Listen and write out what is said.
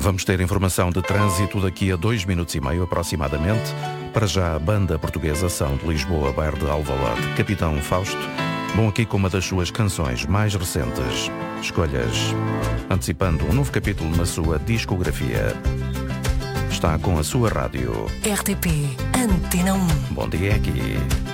Vamos ter informação de trânsito daqui a 2 minutos e meio aproximadamente. Para já, a banda portuguesa São de Lisboa, bairro de Alvalade, Capitão Fausto, vão aqui com uma das suas canções mais recentes, Escolhas, antecipando um novo capítulo na sua discografia. Está com a sua rádio. RTP Antena 1. Bom dia aqui.